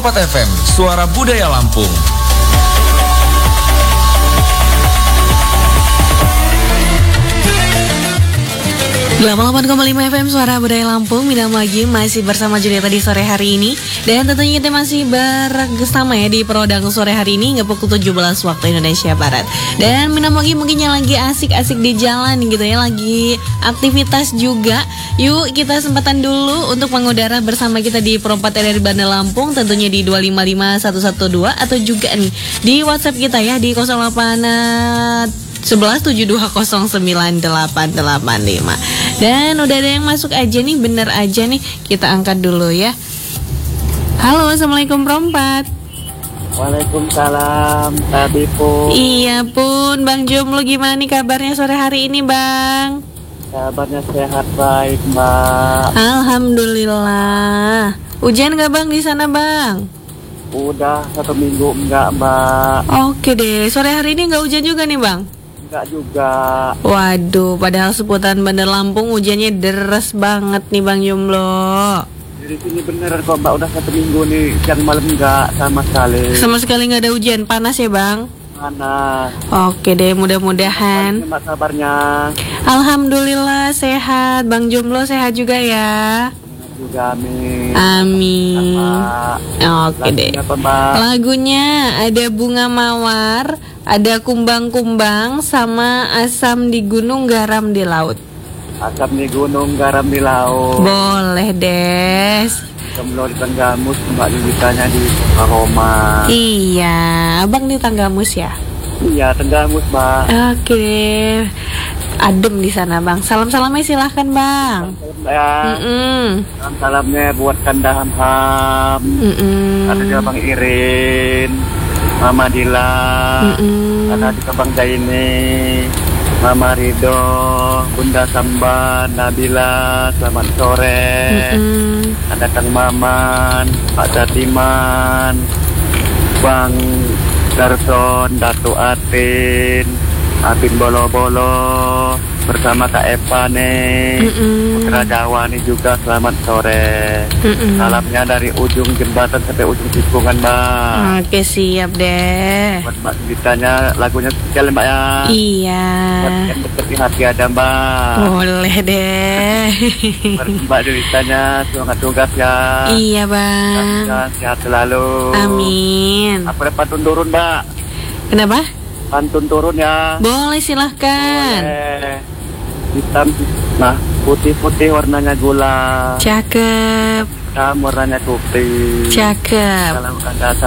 Perempat FM, Suara Budaya Lampung. Delapan 8,5 FM Suara Budaya Lampung. Minam lagi masih bersama Julieta di sore hari ini. Dan tentunya kita masih bersama ya di Perodang sore hari ini hingga pukul 17 waktu Indonesia Barat. Dan Minam lagi mungkin yang lagi asik-asik di jalan gitu ya, lagi aktivitas juga. Yuk kita sempatan dulu untuk mengudara bersama kita di Perempat dari Bandar Lampung, tentunya di 255112 atau juga nih di WhatsApp kita ya di 08 1172098885. Dan udah ada yang masuk aja nih, bener aja nih. Kita angkat dulu ya. Halo, assalamualaikum Perempat. Waalaikumsalam, Tabi Pun. Iya Pun, Bang Jumlu gimana nih kabarnya sore hari ini Bang? Kabarnya sehat baik Mbak. Alhamdulillah. Hujan gak Bang di sana Bang? Udah 1 minggu enggak Mbak. Oke deh, sore hari ini gak hujan juga nih Bang? Enggak juga. Waduh, padahal seputaran Bandar Lampung hujannya deras banget nih Bang Jumlo. Di sini beneran kok Mbak, udah 1 minggu nih, siang malam enggak sama sekali. Sama sekali nggak ada hujan, panas ya Bang? Panas. Oke deh, mudah-mudahan. Mbak kabarnya? Alhamdulillah sehat, Bang Jumlo sehat juga ya. Juga amin. Amin. Oke deh. Lagunya apa, Mbak? Lagunya ada Bunga Mawar, ada Kumbang-Kumbang, sama Asam di Gunung Garam di Laut. Asam di gunung, garam di laut. Boleh Des. Kemlo di Tanggamus, Mbak ditanya di Roma. Iya, Abang di Tanggamus ya? Iya, Tanggamus Mbak. Oke deh. Adem di sana Bang. Salam-salamnya silahkan Bang. Ya. Salamnya buat Kanda Ham-Ham. Ada juga Bang Irin, Mama Dila, ada juga Bang Zaini, Mama Rido, Bunda Samba, Nabila, selamat sore. Ada Kang Maman, Pak Jatiman, Bang Darson, Datu Atin, Atin Bolo-Bolo, bersama Kak Eva nih, Putra Jawa nih juga selamat sore. Salamnya dari ujung jembatan sampai ujung tikungan Mbak. Oke siap deh. Buat Mbak ditanya lagunya spesial Mbak ya. Iya. Buat yang dekat di hati ada Mbak. Boleh deh. Buat Mbak ditanya semangat tugas ya. Iya Bang. Dan sehat selalu. Amin. Apa ada pantun turun Mbak? Kenapa? Pantun turun ya. Boleh silahkan. Boleh. Hitam, nah putih-putih warnanya gula. Cakep. Hitam warnanya putih. Cakep. Salam kanda